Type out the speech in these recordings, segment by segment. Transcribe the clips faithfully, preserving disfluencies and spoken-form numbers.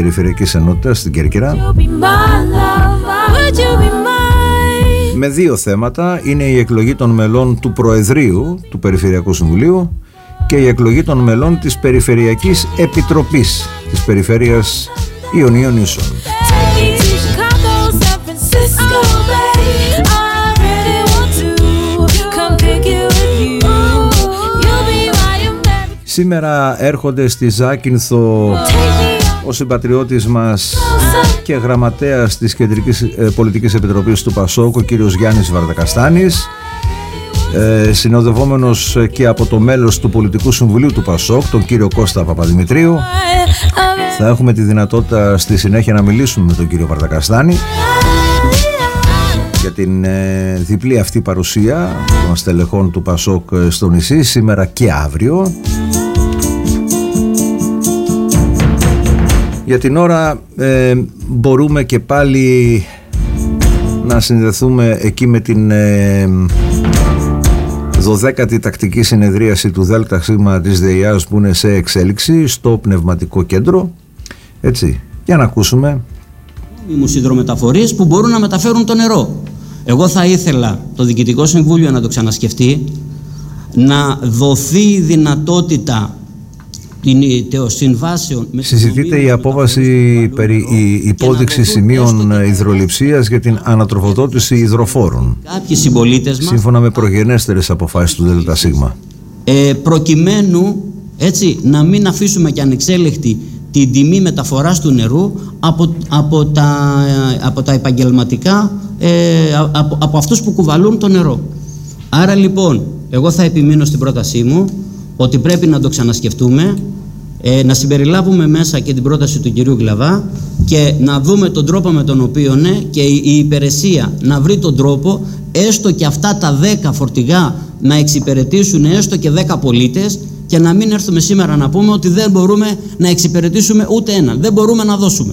Περιφερειακής Ενότητας στην Κέρκυρα, με δύο θέματα. Είναι η εκλογή των μελών του Προεδρείου του Περιφερειακού Συμβουλίου και η εκλογή των μελών της Περιφερειακής Επιτροπής της Περιφέρειας Ιωνίων Νήσων. Σήμερα έρχονται στη Ζάκυνθο ο συμπατριώτης μας και γραμματέας της Κεντρικής Πολιτικής Επιτροπής του ΠΑΣΟΚ, ο κύριος Γιάννης Βαρδακαστάνης, ε, συνοδευόμενος και από το μέλος του Πολιτικού Συμβουλίου του ΠΑΣΟΚ, τον κύριο Κώστα Παπαδημητρίου. Θα έχουμε τη δυνατότητα στη συνέχεια να μιλήσουμε με τον κύριο Βαρδακαστάνη για την ε, διπλή αυτή παρουσία των στελεχών του ΠΑΣΟΚ στο νησί, σήμερα και αύριο. Για την ώρα ε, μπορούμε και πάλι να συνδεθούμε εκεί με την ε, δωδέκατη τακτική συνεδρίαση του ΔΣ της ΔΕΙΑΣ που είναι σε εξέλιξη στο Πνευματικό Κέντρο. Έτσι, για να ακούσουμε. Οι υδρομεταφορείς που μπορούν να μεταφέρουν το νερό. Εγώ θα ήθελα το Διοικητικό Συμβούλιο να το ξανασκεφτεί, να δοθεί η δυνατότητα συμβάσεων. Συζητείται η απόβαση περί η υπόδειξη σημείων υδρολειψίας για την ανατροφοδότηση υδροφόρων. Κάποιοι συμπολίτες μας, σύμφωνα με προγενέστερες αποφάσεις του ΔΣ. Ε, προκειμένου έτσι, να μην αφήσουμε και ανεξέλεκτη την τιμή μεταφοράς του νερού από, από, τα, από τα επαγγελματικά, ε, από, από αυτούς που κουβαλούν το νερό. Άρα λοιπόν, εγώ θα επιμείνω στην πρότασή μου ότι πρέπει να το ξανασκεφτούμε, ε, να συμπεριλάβουμε μέσα και την πρόταση του κυρίου Γκλαβά και να δούμε τον τρόπο με τον οποίο ναι, και η, η υπηρεσία να βρει τον τρόπο έστω και αυτά τα δέκα φορτηγά να εξυπηρετήσουν έστω και δέκα πολίτες και να μην έρθουμε σήμερα να πούμε ότι δεν μπορούμε να εξυπηρετήσουμε ούτε έναν, δεν μπορούμε να δώσουμε.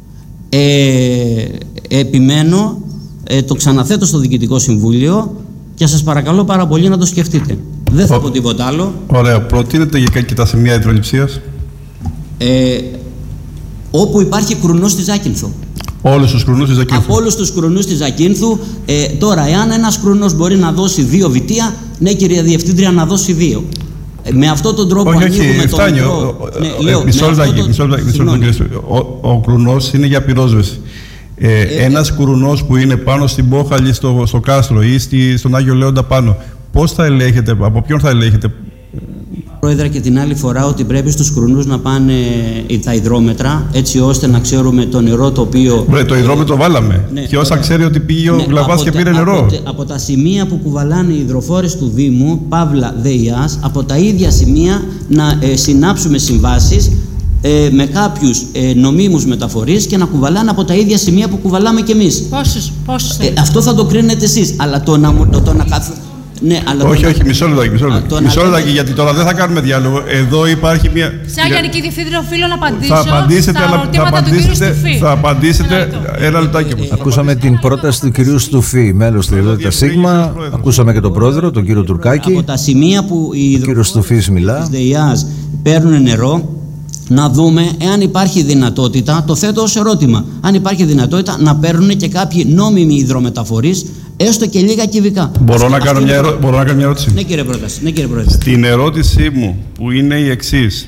Ε, επιμένω, ε, το ξαναθέτω στο Διοικητικό Συμβούλιο και σας παρακαλώ πάρα πολύ να το σκεφτείτε. Δεν θα πω τίποτα άλλο. Ωραία. Προτείνετε για και τα σημεία υδρολειψίας. Ε, όπου υπάρχει κρουνός στη Ζάκυνθο. Όλους τους κρουνούς στη Ζακύνθου. Από όλους τους κρουνούς στη Ζακύνθου. Ε, τώρα, εάν ένας κρουνός μπορεί να δώσει δύο βυτία, ναι, κυρία Διευθύντρια, να δώσει δύο. Ε, με αυτόν τον τρόπο όχι, ανοίγουμε όχι, το φτάνει. μικρό... Ναι, λέω, μισό λεπτάκι. Ο, ο κρουνός είναι για πυρόσβεση. Ε, ε, ένας ε, κρουνός που είναι πάνω στην Πόχαλη, στο, στο Κάστρο ή στη, στον Άγιο Λέοντα πάνω, πώς θα ελέγχεται, από ποιον θα ελέγχεται? Πρόεδρε, και την άλλη φορά ότι πρέπει στους κρουνούς να πάνε τα υδρόμετρα, έτσι ώστε να ξέρουμε το νερό το οποίο... Βρε, το υδρόμετρο βάλαμε. Ναι, και όσα ξέρει ότι πήγε ο ναι, Γκλαβάς και πήρε νερό. Από, από τα σημεία που κουβαλάνε οι υδροφόρες του Δήμου, Παύλα ΔΕΙΑΣ, από τα ίδια σημεία να ε, συνάψουμε συμβάσεις ε, με κάποιους ε, νομίμους μεταφορείς και να κουβαλάνε από τα ίδια σημεία που κουβαλάμε κι εμείς. Πόσους, πόσους ε, αυτό θα το κρίνετε εσείς, αλλά το να, το, το να καθ... Ναι, αλλά όχι, το... όχι, μισό λεπτάκι, μισό λεπτάκι. Μισό λεπτάκι, γιατί τώρα δεν θα κάνουμε διάλογο. Εδώ υπάρχει μια. Σαν Γενική Διευθύντρια, οφείλω να απαντήσω. Θα απαντήσετε, στα αλλά θα απαντήσετε. Θα απαντήσετε. Ένα λεπτάκι. Ακούσαμε την πρόταση του κυρίου Στουφή, μέλος του ΔΣ. Ακούσαμε και τον πρόεδρο, τον κύριο Τουρκάκη. Από τα σημεία που οι υδροφόρες της ΔΕΙΑΣ παίρνουν νερό, να δούμε εάν υπάρχει δυνατότητα, το θέτω ως ερώτημα, αν υπάρχει δυνατότητα να παίρνουν και κάποιοι νόμιμοι υδρομεταφορείς, έστω και λίγα κυβικά. Μπορώ, να κάνω, μια ερώ... Μπορώ να κάνω μια ερώτηση. Ναι, κύριε Πρόεδρε. Ναι, κύριε Πρόεδρε. Στην ερώτησή μου, που είναι η εξής,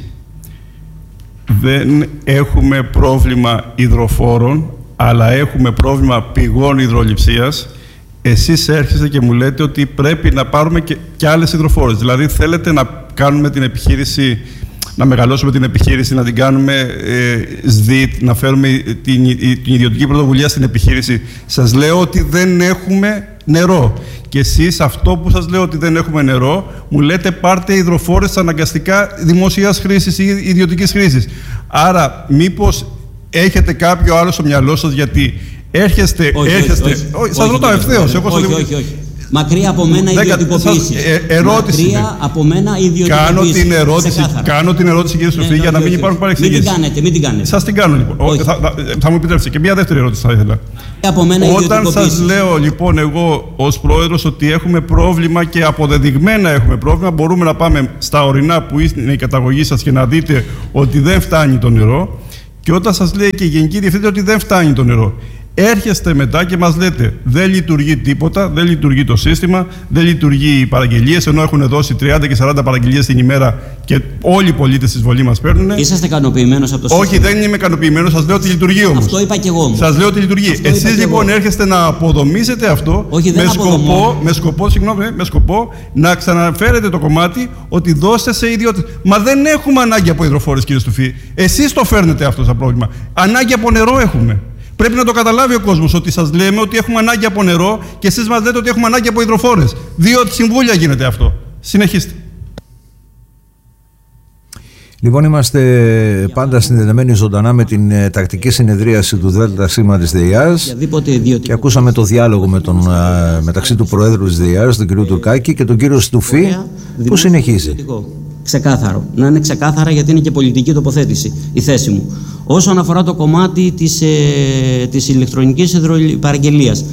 δεν έχουμε πρόβλημα υδροφόρων, αλλά έχουμε πρόβλημα πηγών υδρολειψίας. Εσείς έρχεστε και μου λέτε ότι πρέπει να πάρουμε και, και άλλες υδροφόρες. Δηλαδή, θέλετε να κάνουμε την επιχείρηση, να μεγαλώσουμε την επιχείρηση, να την κάνουμε ε, ΣΔΙΤ, να φέρουμε την, την ιδιωτική πρωτοβουλία στην επιχείρηση. Σας λέω ότι δεν έχουμε νερό. Και εσείς αυτό που σας λέω ότι δεν έχουμε νερό, μου λέτε πάρτε υδροφόρες αναγκαστικά δημόσιας χρήσης ή ιδιωτικής χρήσης. Άρα, μήπως έχετε κάποιο άλλο στο μυαλό σας, γιατί έρχεστε... Όχι, έρχεστε, όχι, όχι, όχι, σας ρωτάω ευθέως. Όχι, όχι, όχι, όχι. Μακριά από μένα η ιδιωτικοποίηση. Ε, ερώτηση. Μακριά από μένα η ιδιωτικοποίηση. Κάνω την ερώτηση, κάνω την ερώτηση κύριε Στουφή, ναι, για να μην υπάρχουν παρεξηγήσεις. Μην την κάνετε, μην την κάνετε. Σας την κάνω λοιπόν. Θα, θα, θα μου επιτρέψετε και μια δεύτερη ερώτηση θα ήθελα. Από μένα Όταν σας λέω λοιπόν εγώ ως πρόεδρος ότι έχουμε πρόβλημα και αποδεδειγμένα έχουμε πρόβλημα, μπορούμε να πάμε στα ορεινά που είναι η καταγωγή σας και να δείτε ότι δεν φτάνει το νερό. Και όταν σας λέει και η Γενική Διευθύντρια ότι δεν φτάνει το νερό, έρχεστε μετά και μας λέτε δεν λειτουργεί τίποτα, δεν λειτουργεί το σύστημα, δεν λειτουργεί οι παραγγελίες, ενώ έχουν δώσει τριάντα και σαράντα παραγγελίες την ημέρα και όλοι οι πολίτες της Βολή μας παίρνουν. Είσαστε ικανοποιημένος από το σύστημα? Όχι, δεν είμαι ικανοποιημένος, σας λέω ότι λειτουργεί όμως. Αυτό είπα και εγώ όμως. Σας λέω ότι λειτουργεί. Εσείς λοιπόν έρχεστε να αποδομήσετε αυτό. Όχι, δεν με, σκοπό, με, σκοπό, συγγνώμη, με σκοπό να ξαναφέρετε το κομμάτι ότι δώστε σε ιδιώτες. Μα δεν έχουμε ανάγκη από υδροφόρες, κύριε Στουφή. Εσείς το φέρνετε αυτό σαν πρόβλημα. Ανάγκη από νερό έχουμε. Πρέπει να το καταλάβει ο κόσμος ότι σας λέμε ότι έχουμε ανάγκη από νερό και εσείς μας λέτε ότι έχουμε ανάγκη από υδροφόρες. Δύο συμβούλια γίνεται αυτό. Συνεχίστε. Λοιπόν, είμαστε πάντα συνδεδεμένοι ζωντανά με την ε, τακτική συνεδρίαση του ΔΣ της ΔΕΙΑΣ και ακούσαμε το διάλογο με τον, ε, μεταξύ του Προέδρου της ΔΕΙΑΣ, τον κύριο Τουρκάκη, και τον κύριο Στουφή, που συνεχίζει. Ξεκάθαρο. Να είναι ξεκάθαρα, γιατί είναι και πολιτική τοποθέτηση η θέση μου. Όσον αφορά το κομμάτι της, ε, της ηλεκτρονικής παραγγελίας,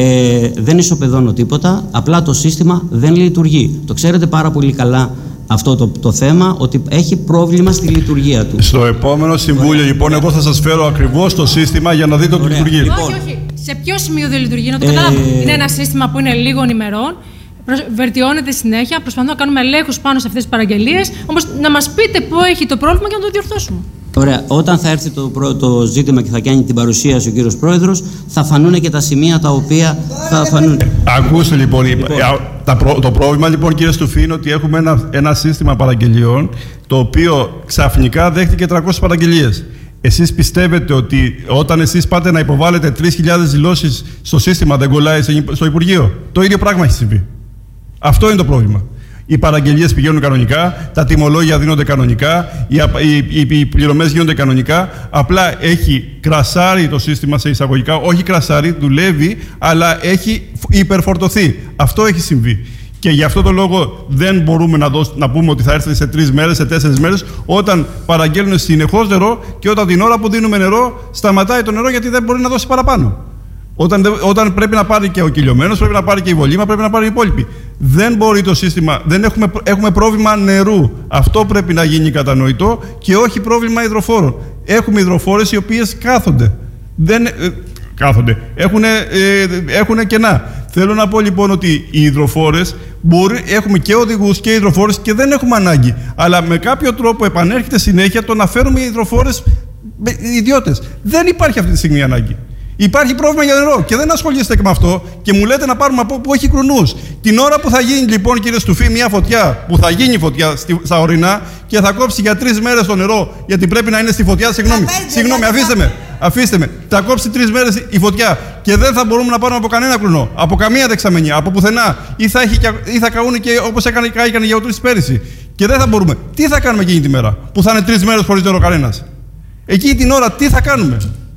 ε, δεν ισοπεδώνω τίποτα, απλά το σύστημα δεν λειτουργεί. Το ξέρετε πάρα πολύ καλά αυτό το, το θέμα, ότι έχει πρόβλημα στη λειτουργία του. Στο επόμενο συμβούλιο, Ωραία. λοιπόν, εγώ θα σας φέρω ακριβώς το σύστημα για να δείτε ότι λειτουργεί. Λοιπόν. Όχι, όχι. Σε ποιο σημείο δεν λειτουργεί, να το καταλάβω. Ε... Είναι ένα σύστημα που είναι λίγων ημερών. Βελτιώνεται συνέχεια, προσπαθούμε να κάνουμε ελέγχους πάνω σε αυτές τις παραγγελίες. Όμως να μας πείτε πού έχει το πρόβλημα και να το διορθώσουμε. Ωραία. Όταν θα έρθει το, το ζήτημα και θα κάνει την παρουσίαση ο κύριος Πρόεδρος, θα φανούν και τα σημεία τα οποία θα φανούν. Ακούστε λοιπόν, λοιπόν. Τα προ, το πρόβλημα λοιπόν, κύριε Στουφή, είναι ότι έχουμε ένα, ένα σύστημα παραγγελιών το οποίο ξαφνικά δέχτηκε τριακόσιες παραγγελίες. Εσείς πιστεύετε ότι όταν εσείς πάτε να υποβάλλετε τρεις χιλιάδες δηλώσεις στο σύστημα δεν κολλάει στο Υπουργείο? Το ίδιο πράγμα έχει συμβεί. Αυτό είναι το πρόβλημα. Οι παραγγελίες πηγαίνουν κανονικά, τα τιμολόγια δίνονται κανονικά, οι, οι, οι, οι πληρωμές γίνονται κανονικά. Απλά έχει κρασάρει το σύστημα σε εισαγωγικά, όχι κρασάρει, δουλεύει, αλλά έχει υπερφορτωθεί. Αυτό έχει συμβεί. Και γι' αυτό το λόγο δεν μπορούμε να, δώσ, να πούμε ότι θα έρθει σε τρεις μέρες, σε τέσσερις μέρες, όταν παραγγέλνουν συνεχώς νερό και όταν την ώρα που δίνουμε νερό, σταματάει το νερό γιατί δεν μπορεί να δώσει παραπάνω. Όταν, όταν πρέπει να πάρει και ο κυλιωμένος, πρέπει να πάρει και η βολήμα, πρέπει να πάρει οι υπόλοιποι. Δεν μπορεί το σύστημα, δεν έχουμε, έχουμε πρόβλημα νερού. Αυτό πρέπει να γίνει κατανοητό και όχι πρόβλημα υδροφόρων. Έχουμε υδροφόρες οι οποίες κάθονται. Δεν, ε, κάθονται. Έχουν, ε, έχουν κενά. Θέλω να πω λοιπόν ότι οι υδροφόρες, μπορεί, έχουμε και οδηγούς και υδροφόρες και δεν έχουμε ανάγκη. Αλλά με κάποιο τρόπο επανέρχεται συνέχεια το να φέρουμε υδροφόρες ιδιώτες. Δεν υπάρχει αυτή τη στιγμή ανάγκη. Υπάρχει πρόβλημα για νερό και δεν ασχολείστε και με αυτό και μου λέτε να πάρουμε από που έχει κρουνούς. Την ώρα που θα γίνει λοιπόν, κύριε Στουφή, μια φωτιά, που θα γίνει φωτιά στη, στα ορεινά και θα κόψει για τρεις μέρες το νερό, γιατί πρέπει να είναι στη φωτιά. Συγγνώμη, συγγνώμη, αφήστε με, αφήστε με. Θα κόψει τρεις μέρες η φωτιά και δεν θα μπορούμε να πάρουμε από κανένα κρουνό, από καμία δεξαμενιά, από πουθενά. Ή θα, έχει, ή θα καούν και όπως έκανε, έκανε για οτρήσεις πέρυσι. Και δεν θα μπορούμε. Τι θα κάνουμε εκείνη τη μέρα που θα είναι τρεις μέρες χωρίς νερό κανένας? Εκείνη την ώρα τι θα κάνουμε?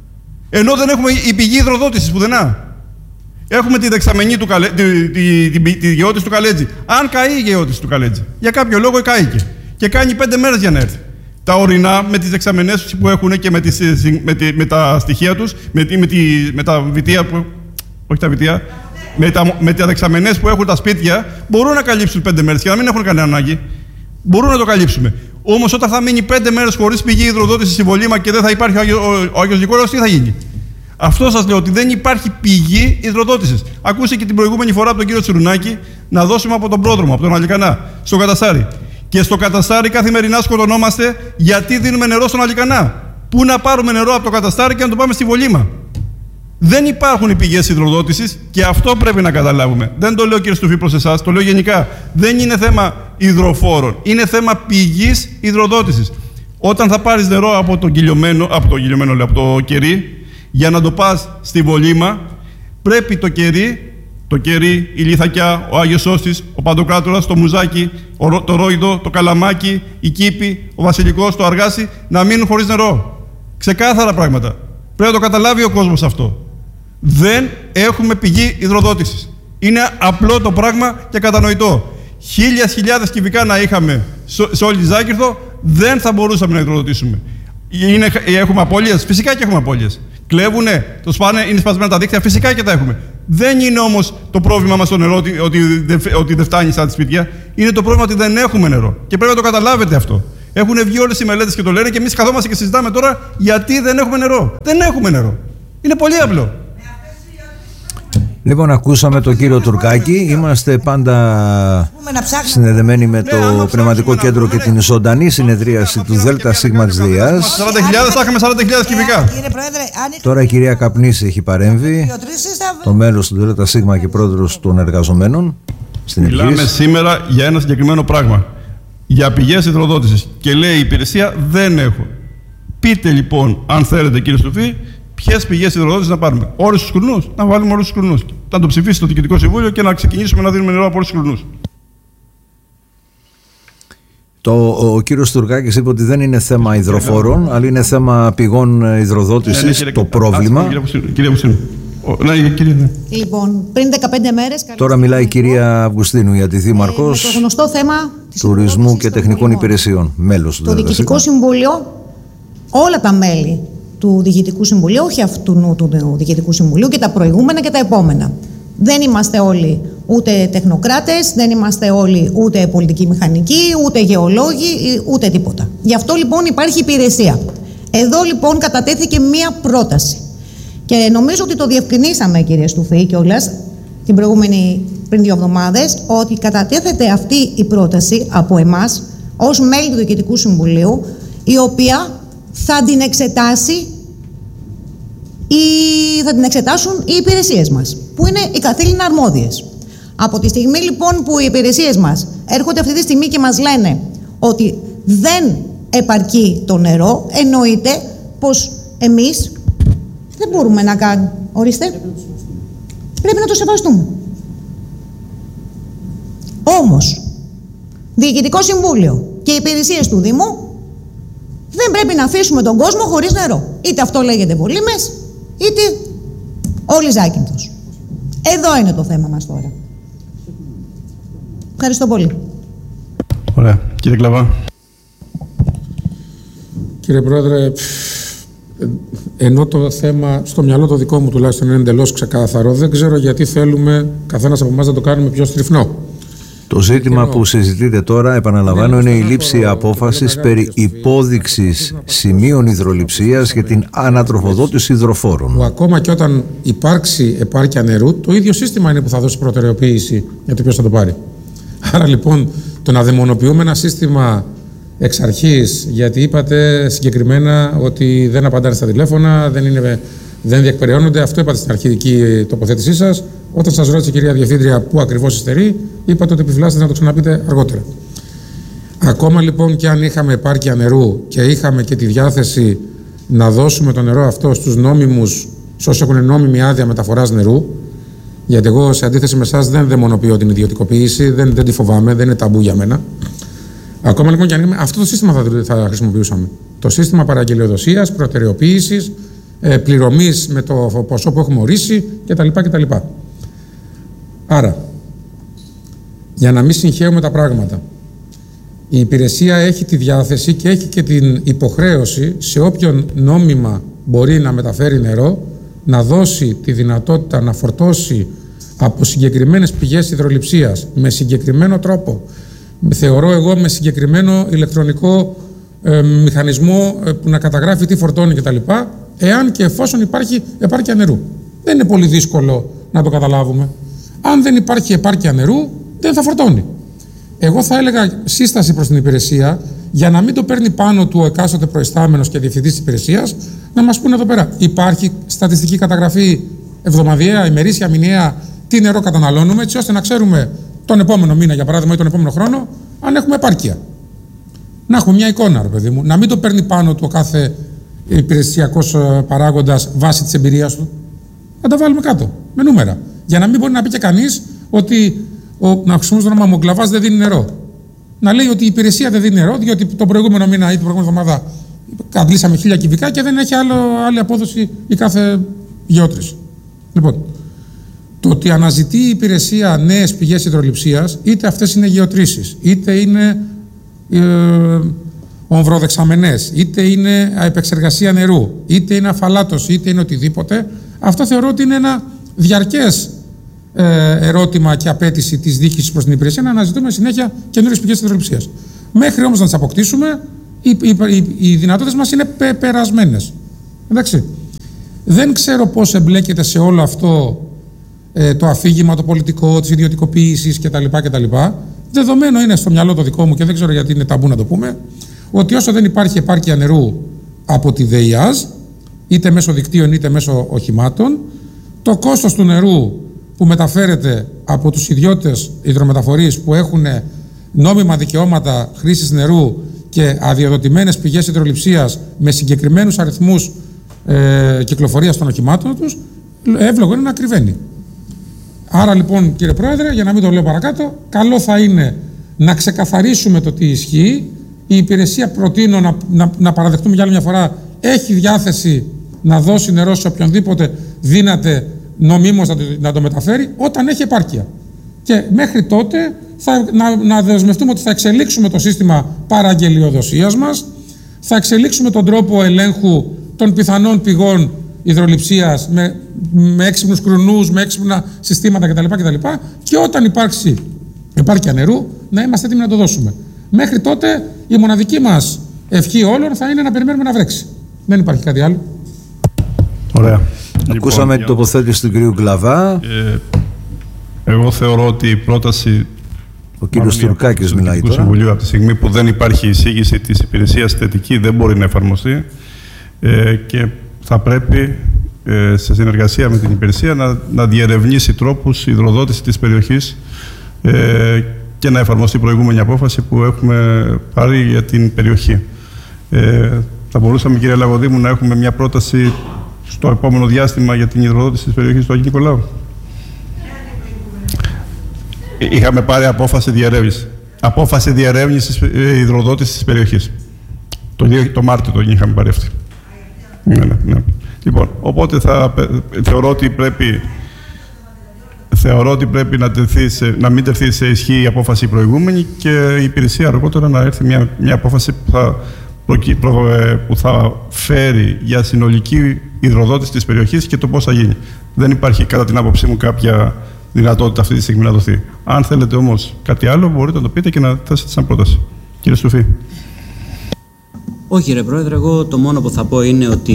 Ενώ δεν έχουμε η πηγή υδροδότησης πουθενά. Έχουμε τη δεξαμενή του καλέ, τη, τη, τη, τη, τη γεώτηση του Καλέτζη. Αν καεί η γεώτηση του Καλέτζη, για κάποιο λόγο καήκε. Και κάνει πέντε μέρες για να έρθει. Τα ορεινά με τις δεξαμενές που έχουν και με, τις, με, τη, με τα στοιχεία τους, με, με, τη, με τα βιτία που. Όχι τα βιτία. Με τα, με τα δεξαμενές που έχουν τα σπίτια, μπορούν να καλύψουν πέντε μέρες και να μην έχουν κανένα ανάγκη. Μπορούν να το καλύψουμε. Όμως όταν θα μείνει πέντε μέρες χωρίς πηγή υδροδότηση στη Βολήμα και δεν θα υπάρχει ο, ο, ο Άγιος Νικόλαος, τι θα γίνει? Αυτό σας λέω, ότι δεν υπάρχει πηγή υδροδότησης. Ακούσε και την προηγούμενη φορά από τον κύριο Τσιρουνάκη να δώσουμε από τον πρόδρομο, από τον Αλικανά, στο Καταστάρι. Και στο Καταστάρι καθημερινά σκοτωνόμαστε γιατί δίνουμε νερό στον Αλικανά. Πού να πάρουμε νερό από το Καταστάρι και να το πάμε στη Βολήμα? Δεν υπάρχουν οι πηγές υδροδότησης και αυτό πρέπει να καταλάβουμε. Δεν το λέω, κύριε Στουφή, προς εσάς, το λέω γενικά. Δεν είναι θέμα υδροφόρων, είναι θέμα πηγής υδροδότησης. Όταν θα πάρεις νερό από το κυλιωμένο, από το κυλιωμένο, λέω, από το κερί, για να το πας στη Βολήμα, πρέπει το κερί, το κερί, η Λιθακιά, ο Άγιος Ώστης, ο Παντοκράτορας, το Μουζάκι, το Ρόιδο, το Καλαμάκι, η Κήπη, ο Βασιλικός, το Αργάσι, να μείνουν χωρίς νερό. Ξεκάθαρα πράγματα. Πρέπει να το καταλάβει ο κόσμος αυτό. Δεν έχουμε πηγή υδροδότησης. Είναι απλό το πράγμα και κατανοητό. Χίλιες χιλιάδες κυβικά να είχαμε σε όλη τη Ζάκυνθο, δεν θα μπορούσαμε να υδροδοτήσουμε. Είναι, έχουμε απώλειες? Φυσικά και έχουμε απώλειες. Κλέβουνε, το σπάνε, είναι σπασμένα τα δίκτυα, φυσικά και τα έχουμε. Δεν είναι όμως το πρόβλημα μας το νερό ότι, ότι, ότι δεν φτάνει στα σπίτια. Είναι το πρόβλημα ότι δεν έχουμε νερό. Και πρέπει να το καταλάβετε αυτό. Έχουν βγει όλες οι μελέτες και το λένε και εμείς καθόμαστε και συζητάμε τώρα γιατί δεν έχουμε νερό. Δεν έχουμε νερό. Είναι πολύ απλό. Λοιπόν, ακούσαμε τον κύριο Τουρκάκη. Είμαστε πάντα συνδεδεμένοι με το Πνευματικό Κέντρο και την ζωντανή συνεδρίαση του ΔΣ της ΔΙΑΣ. σαράντα χιλιάδες, θα είχαμε σαράντα χιλιάδες κυβικά. Τώρα η κυρία Καπνής έχει παρέμβει, το μέλος του ΔΣ και πρόεδρος των εργαζομένων στην Μιλάμε επιχείρηση. σήμερα για ένα συγκεκριμένο πράγμα. Για πηγές υδροδότησης. Και λέει η υπηρεσία δεν έχω. Πείτε λοιπόν, αν θέλετε κύριε Στουφή, ποιες πηγές υδροδότησης να πάρουμε. Όλους τους κουρνούς. Να βάλουμε όλους τους κουρνούς. Να το ψηφίσει το Διοικητικό Συμβούλιο και να ξεκινήσουμε να δίνουμε νερό από όλους τους κουρνούς. Το, ο κύριος Τουρκάκης είπε ότι δεν είναι θέμα υδροφόρων, αλλά είναι θέμα πηγών υδροδότησης, ναι, ναι, το πρόβλημα. Κύριε Αυγουστίνου. Ναι, κύριε, ναι. Λοιπόν, πριν δεκαπέντε μέρες... Τώρα μιλάει η κυρία Αυγουστίνου, γιατί δήμαρχος ε, το γνωστό θέμα τουρισμού και τεχνικών υπηρεσιών, μέλος του Το Διοικητικό Συμβούλιο, όλα τα μέλη του Διοικητικού Συμβουλίου, όχι αυτού του Διοικητικού Συμβουλίου και τα προηγούμενα και τα επόμενα. Δεν είμαστε όλοι ούτε τεχνοκράτες, δεν είμαστε όλοι ούτε πολιτικοί μηχανικοί, ούτε γεωλόγοι, ούτε τίποτα. Γι' αυτό λοιπόν υπάρχει υπηρεσία. Εδώ λοιπόν κατατέθηκε μία πρόταση. Και νομίζω ότι το διευκρινίσαμε, κύριε Στουφή, κιόλας την προηγούμενη, πριν δύο εβδομάδες, ότι κατατέθεται αυτή η πρόταση από εμάς ως μέλη του Διοικητικού Συμβουλίου, η οποία θα την εξετάσει ή θα την εξετάσουν οι υπηρεσίες μας, που είναι οι καθήλυνα αρμόδιες. Από τη στιγμή λοιπόν που οι υπηρεσίες μας έρχονται αυτή τη στιγμή και μας λένε ότι δεν επαρκεί το νερό, εννοείται πως εμείς δεν μπορούμε να κάνουμε. Ορίστε. Πρέπει να το σεβαστούμε. Όμως, Διοικητικό Συμβούλιο και οι υπηρεσίες του Δήμου δεν πρέπει να αφήσουμε τον κόσμο χωρίς νερό. Είτε αυτό λέγεται Βολήμες, είτε όλη Ζάκυνθος. Εδώ είναι το θέμα μας τώρα. Ευχαριστώ πολύ. Ωραία. Κύριε Κλαβά. Κύριε Πρόεδρε, ενώ το θέμα στο μυαλό το δικό μου τουλάχιστον είναι εντελώς ξεκάθαρο, δεν ξέρω γιατί θέλουμε καθένας από εμάς να το κάνουμε πιο στριφνό. Το ζήτημα που συζητείτε τώρα, επαναλαμβάνω, είναι η λήψη απόφασης περί υπόδειξης σημείων υδρολειψίας για την ανατροφοδότηση υδροφόρων. Που ακόμα και όταν υπάρξει επάρκεια νερού, το ίδιο σύστημα είναι που θα δώσει προτεραιοποίηση για το ποιος θα το πάρει. Άρα λοιπόν, το να δαιμονοποιούμε ένα σύστημα εξ αρχής, γιατί είπατε συγκεκριμένα ότι δεν απαντάνε στα τηλέφωνα, δεν, είναι, δεν διεκπεραιώνονται, αυτό είπατε στην αρχική τοποθέτησή σας. Όταν σας ρώτησε η κυρία Διευθύντρια πού ακριβώς υστερεί, είπατε ότι επιφυλάσσετε να το ξαναπείτε αργότερα. Ακόμα λοιπόν και αν είχαμε επάρκεια νερού και είχαμε και τη διάθεση να δώσουμε το νερό αυτό στους νόμιμους, σε όσοι έχουν νόμιμη άδεια μεταφοράς νερού, γιατί εγώ σε αντίθεση με εσάς δεν δαιμονοποιώ την ιδιωτικοποίηση, δεν, δεν τη φοβάμαι, δεν είναι ταμπού για μένα. Ακόμα λοιπόν και αν είχαμε, αυτό το σύστημα θα, θα χρησιμοποιούσαμε. Το σύστημα παραγγελιοδοσίας, προτεραιοποίησης, ε, πληρωμής με το ποσό που έχουμε ορίσει κτλ. κτλ. Άρα, για να μην συγχαίουμε τα πράγματα, η υπηρεσία έχει τη διάθεση και έχει και την υποχρέωση σε όποιον νόμιμα μπορεί να μεταφέρει νερό να δώσει τη δυνατότητα να φορτώσει από συγκεκριμένες πηγές υδρολειψίας με συγκεκριμένο τρόπο, θεωρώ εγώ με συγκεκριμένο ηλεκτρονικό ε, μηχανισμό ε, που να καταγράφει τι φορτώνει κτλ. Εάν και εφόσον υπάρχει επάρκεια νερού. Δεν είναι πολύ δύσκολο να το καταλάβουμε. Αν δεν υπάρχει επάρκεια νερού, δεν θα φορτώνει. Εγώ θα έλεγα σύσταση προς την υπηρεσία, για να μην το παίρνει πάνω του ο εκάστοτε προϊστάμενος και διευθυντής της υπηρεσίας, να μας πούνε εδώ πέρα. Υπάρχει στατιστική καταγραφή εβδομαδιαία, ημερήσια, μηνιαία, τι νερό καταναλώνουμε, έτσι ώστε να ξέρουμε τον επόμενο μήνα, για παράδειγμα, ή τον επόμενο χρόνο, αν έχουμε επάρκεια. Να έχουμε μια εικόνα, ρε παιδί μου. Να μην το παίρνει πάνω του ο κάθε υπηρεσιακός παράγοντας βάσει της εμπειρίας του. Να τα βάλουμε κάτω, με νούμερα. Για να μην μπορεί να πει και κανείς ότι ο, να χρησιμοποιήσει το όνομα Μογκλαβάς δεν δίνει νερό. Να λέει ότι η υπηρεσία δεν δίνει νερό, διότι τον προηγούμενο μήνα ή την προηγούμενη εβδομάδα αντλήσαμε χίλια κυβικά και δεν έχει άλλο, άλλη απόδοση η κάθε γεώτρηση. Λοιπόν, το ότι αναζητεί η υπηρεσία νέες πηγές υδρολειψίας, είτε αυτές είναι γεωτρήσεις, είτε είναι ε, ομβροδεξαμενές, είτε είναι επεξεργασία νερού, είτε είναι αφαλάτωση, είτε είναι οτιδήποτε, αυτό θεωρώ ότι είναι ένα διαρκές ε, ερώτημα και απέτηση της διοίκησης προς την υπηρεσία να αναζητούμε συνέχεια καινούριες πηγές υδρολειψίας. Μέχρι όμως να τις αποκτήσουμε, οι, οι, οι, οι δυνατότητες μας είναι πε, περασμένες. Εντάξει. Δεν ξέρω πώς εμπλέκεται σε όλο αυτό ε, το αφήγημα, το πολιτικό, της ιδιωτικοποίησης κτλ. κτλ. Δεδομένο είναι στο μυαλό το δικό μου και δεν ξέρω γιατί είναι ταμπού να το πούμε, ότι όσο δεν υπάρχει επάρκεια νερού από τη ΔΕΙΑΖ, είτε μέσω δικτύων είτε μέσω οχημάτων, το κόστος του νερού που μεταφέρεται από τους ιδιώτες υδρομεταφορείς που έχουν νόμιμα δικαιώματα χρήσης νερού και αδειοδοτημένες πηγές υδρολειψίας με συγκεκριμένους αριθμούς ε, κυκλοφορίας των οχημάτων τους, εύλογο είναι να ακριβένει. Άρα λοιπόν, κύριε Πρόεδρε, για να μην το λέω παρακάτω, καλό θα είναι να ξεκαθαρίσουμε το τι ισχύει. Η υπηρεσία, προτείνω να, να, να παραδεχτούμε για άλλη μια φορά, έχει διάθεση να δώσει νερό σε οποιονδήποτε δύναται νομίμως να το, να το μεταφέρει όταν έχει επάρκεια. Και μέχρι τότε θα, να, να δεσμευτούμε ότι θα εξελίξουμε το σύστημα παραγγελιοδοσίας μας, θα εξελίξουμε τον τρόπο ελέγχου των πιθανών πηγών υδρολειψίας με, με έξυπνους κρουνούς, με έξυπνα συστήματα κτλ. κτλ. Και όταν υπάρξει επάρκεια νερού, να είμαστε έτοιμοι να το δώσουμε. Μέχρι τότε η μοναδική μας ευχή όλων θα είναι να περιμένουμε να βρέξει. Δεν υπάρχει κάτι άλλο. Ωραία. Ακούσαμε λοιπόν, την τοποθέτηση του κυρίου Γκλαβά. Ε, εγώ θεωρώ ότι η πρόταση. Ο κύριος Τουρκάκης μιλάει τώρα. Συμβουλίου, από τη στιγμή που δεν υπάρχει εισήγηση της υπηρεσίας θετική, δεν μπορεί να εφαρμοστεί ε, και θα πρέπει ε, σε συνεργασία με την υπηρεσία να, να διερευνήσει τρόπους υδροδότηση της περιοχής ε, και να εφαρμοστεί η προηγούμενη απόφαση που έχουμε πάρει για την περιοχή. Ε, θα μπορούσαμε, κύριε Λαγοδήμου, να έχουμε μια πρόταση στο επόμενο διάστημα για την υδροδότηση της περιοχής του Αγίου Νικολάου. Είχαμε πάρει απόφαση διερεύνηση. Απόφαση διερεύνησης ε, υδροδότησης της περιοχής. Το, το Μάρτιο το είχαμε πάρει αυτή. Ναι, ναι, ναι. Λοιπόν, οπότε θα, θεωρώ ότι πρέπει, θεωρώ ότι πρέπει να, τεθεί σε, να μην τεθεί σε ισχύ η απόφαση προηγούμενη και η υπηρεσία αργότερα να έρθει μια, μια απόφαση που θα, προκύ, προ, που θα φέρει για συνολική υδροδότηση της περιοχής και το πώς θα γίνει. Δεν υπάρχει κατά την άποψή μου κάποια δυνατότητα αυτή τη στιγμή να δοθεί. Αν θέλετε όμως κάτι άλλο, μπορείτε να το πείτε και να θέσετε σαν πρόταση. Κύριε Στουφή. Όχι, κύριε Πρόεδρε, εγώ το μόνο που θα πω είναι ότι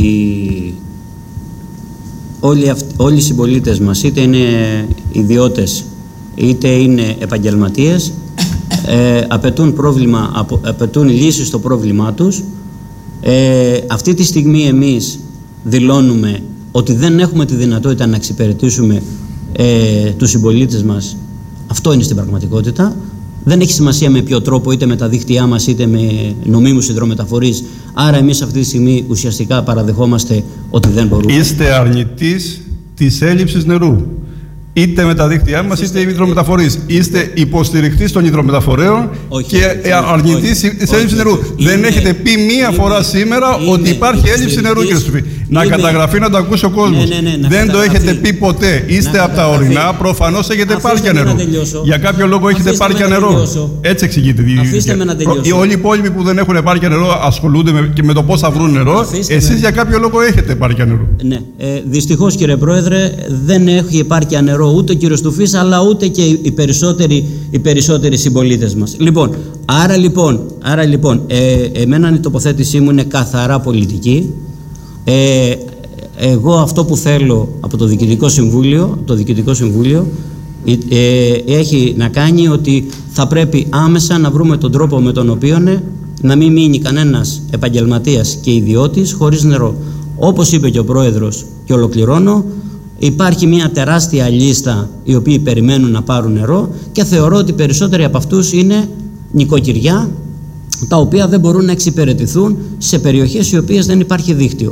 όλοι, αυτοί, όλοι οι συμπολίτες μας, είτε είναι ιδιώτες είτε είναι επαγγελματίες, ε, απαιτούν, πρόβλημα, απο, απαιτούν λύσεις στο πρόβλημά τους. Ε, αυτή τη στιγμή εμείς δηλώνουμε ότι δεν έχουμε τη δυνατότητα να εξυπηρετήσουμε ε, τους συμπολίτες μας. Αυτό είναι στην πραγματικότητα. Δεν έχει σημασία με ποιο τρόπο, είτε με τα δίκτυά μας, είτε με νομίμους υδρομεταφορείς. Άρα εμείς αυτή τη στιγμή ουσιαστικά παραδεχόμαστε ότι δεν μπορούμε. Είστε αρνητής της έλλειψης νερού. Είτε με τα δίκτυά μας, είτε οι υδρομεταφορείς. Είστε υποστηρικτής των υδρομεταφορέων και αρνητής της έλλειψης νερού. Δεν είμαι, έχετε πει μία είμαι, φορά σήμερα είμαι, ότι υπάρχει έλλειψη νερού, κύριε Στουφή. Να είμαι, καταγραφεί, να το ακούσει ο κόσμος. Ναι, ναι, ναι, δεν το έχετε πει ποτέ. Είστε από τα ορεινά, προφανώς έχετε επάρκεια νερού. Για κάποιο λόγο έχετε επάρκεια νερό. Έτσι εξηγείται. Όλοι οι υπόλοιποι που δεν έχουν επάρκεια νερό ασχολούνται και με το πώς θα βρουν νερό. Εσείς για κάποιο λόγο έχετε επάρκεια νερού. Δυστυχώς, κύριε Πρόεδρε, δεν έχει επάρκεια νερό ούτε ο κύριος Στουφής, αλλά ούτε και οι περισσότεροι, οι περισσότεροι συμπολίτες μας. Λοιπόν, άρα λοιπόν, άρα λοιπόν ε, εμένα η τοποθέτησή μου είναι καθαρά πολιτική. Ε, εγώ αυτό που θέλω από το Διοικητικό Συμβούλιο, το Διοικητικό Συμβούλιο ε, έχει να κάνει ότι θα πρέπει άμεσα να βρούμε τον τρόπο με τον οποίο να μην μείνει κανένας επαγγελματίας και ιδιώτης χωρίς νερό. Όπως είπε και ο Πρόεδρος, και ολοκληρώνω, υπάρχει μια τεράστια λίστα οι οποίοι περιμένουν να πάρουν νερό και θεωρώ ότι περισσότεροι από αυτούς είναι νοικοκυριά τα οποία δεν μπορούν να εξυπηρετηθούν σε περιοχές οι οποίες δεν υπάρχει δίκτυο.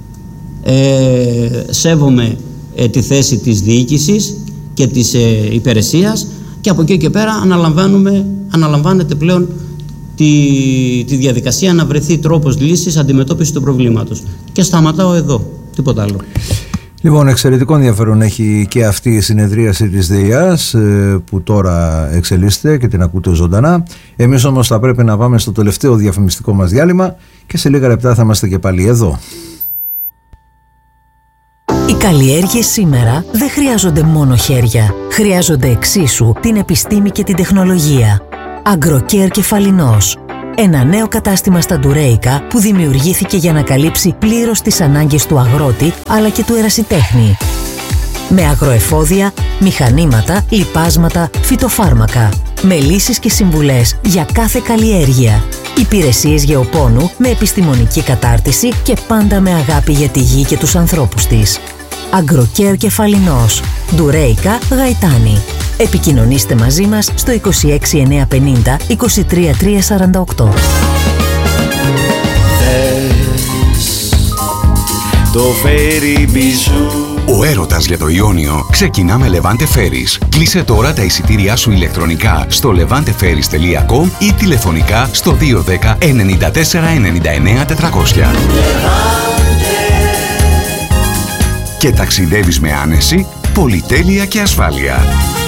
Ε, σέβομαι ε, τη θέση της διοίκησης και της ε, υπηρεσίας και από εκεί και πέρα αναλαμβάνουμε, αναλαμβάνεται πλέον τη, τη διαδικασία να βρεθεί τρόπος λύσης αντιμετώπισης του προβλήματος. Και σταματάω εδώ, τίποτα άλλο. Λοιπόν, εξαιρετικό ενδιαφέρον έχει και αυτή η συνεδρίαση της ΔΕΙΑΣ που τώρα εξελίσσεται και την ακούτε ζωντανά. Εμείς όμως θα πρέπει να πάμε στο τελευταίο διαφημιστικό μας διάλειμμα και σε λίγα λεπτά θα είμαστε και πάλι εδώ. Οι καλλιέργειες σήμερα δεν χρειάζονται μόνο χέρια. Χρειάζονται εξίσου την επιστήμη και την τεχνολογία. Αγκροκέρ Κεφαλινός. Ένα νέο κατάστημα στα Ντουρέικα που δημιουργήθηκε για να καλύψει πλήρως τις ανάγκες του αγρότη αλλά και του ερασιτέχνη. Με αγροεφόδια, μηχανήματα, λιπάσματα, φυτοφάρμακα. Με λύσεις και συμβουλές για κάθε καλλιέργεια. Υπηρεσίες γεωπόνου με επιστημονική κατάρτιση και πάντα με αγάπη για τη γη και τους ανθρώπους της. Αγκροκέρ Κεφαλινός. Ντουρέικα Γαϊτάνη. Επικοινωνήστε μαζί μας στο είκοσι έξι εννιακόσια πενήντα είκοσι τρία τριακόσια σαράντα οκτώ. Το Ferry Bijou. Ο έρωτας για το Ιόνιο ξεκινά με Levante Ferries. Κλείσε τώρα τα εισιτήριά σου ηλεκτρονικά στο levante ferries τελεία com ή τηλεφωνικά στο δύο ένα μηδέν εννιά τέσσερα εννιά εννιά τετρακόσια. Και ταξιδεύεις με άνεση, πολυτέλεια και ασφάλεια.